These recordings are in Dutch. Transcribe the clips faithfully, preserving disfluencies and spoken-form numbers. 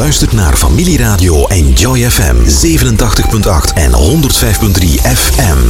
luistert naar Familieradio Enjoy F M zevenentachtig komma acht en honderdvijf komma drie F M.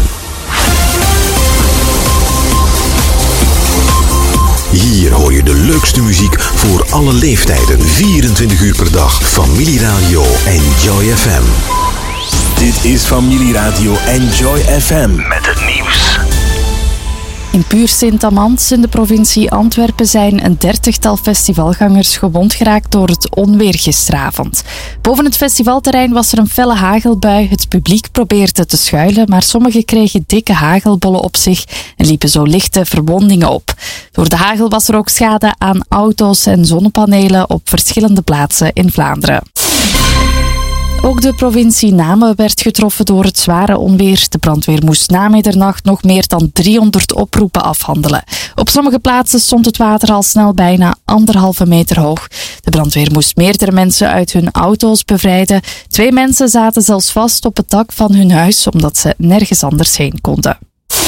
Hier hoor je de leukste muziek voor alle leeftijden, vierentwintig uur per dag. Familieradio Enjoy F M. Dit is Familieradio Enjoy F M met het nieuws. In Puur-Sint-Amans in de provincie Antwerpen zijn een dertigtal festivalgangers gewond geraakt door het onweer gisteravond. Boven het festivalterrein was er een felle hagelbui. Het publiek probeerde te schuilen, maar sommigen kregen dikke hagelbollen op zich en liepen zo lichte verwondingen op. Door de hagel was er ook schade aan auto's en zonnepanelen op verschillende plaatsen in Vlaanderen. Ook de provincie Namen werd getroffen door het zware onweer. De brandweer moest na middernacht nog meer dan driehonderd oproepen afhandelen. Op sommige plaatsen stond het water al snel bijna anderhalve meter hoog. De brandweer moest meerdere mensen uit hun auto's bevrijden. Twee mensen zaten zelfs vast op het dak van hun huis, omdat ze nergens anders heen konden.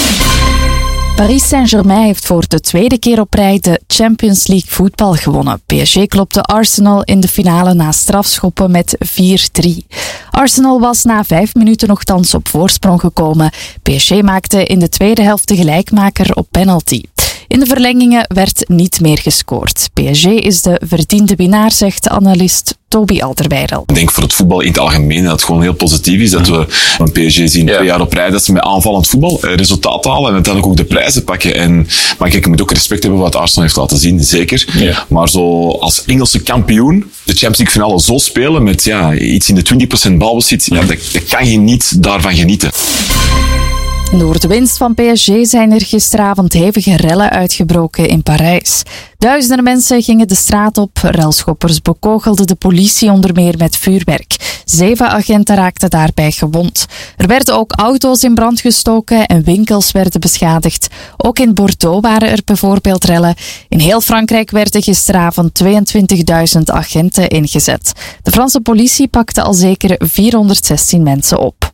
Paris Saint-Germain heeft voor de tweede keer op rij de Champions League voetbal gewonnen. P S G klopte Arsenal in de finale na strafschoppen met vier drie. Arsenal was na vijf minuten nogthans op voorsprong gekomen. P S G maakte in de tweede helft de gelijkmaker op penalty. In de verlengingen werd niet meer gescoord. P S G is de verdiende winnaar, zegt analist Toby Alderweireld. Ik denk voor het voetbal in het algemeen dat het gewoon heel positief is dat we een P S G zien ja. twee jaar op rij dat ze met aanvallend voetbal resultaat halen en uiteindelijk ook de prijzen pakken. En, maar kijk, je moet ook respect hebben wat Arsenal heeft laten zien, zeker. Ja. Maar zo als Engelse kampioen de Champions League finale zo spelen met ja, iets in de twintig procent balbezit, ja, dat, dat kan je niet daarvan genieten. Door de winst van P S G zijn er gisteravond hevige rellen uitgebroken in Parijs. Duizenden mensen gingen de straat op. Relschoppers bekogelden de politie onder meer met vuurwerk. Zeven agenten raakten daarbij gewond. Er werden ook auto's in brand gestoken en winkels werden beschadigd. Ook in Bordeaux waren er bijvoorbeeld rellen. In heel Frankrijk werden gisteravond tweeëntwintigduizend agenten ingezet. De Franse politie pakte al zeker vierhonderdzestien mensen op.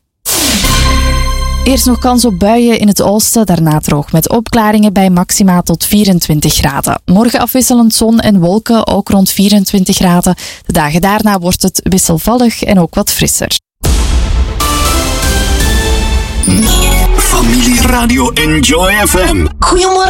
Eerst nog kans op buien in het oosten, daarna droog met opklaringen bij maxima tot vierentwintig graden. Morgen afwisselend zon en wolken, ook rond vierentwintig graden. De dagen daarna wordt het wisselvallig en ook wat frisser. Familieradio Enjoy F M. Goedemorgen.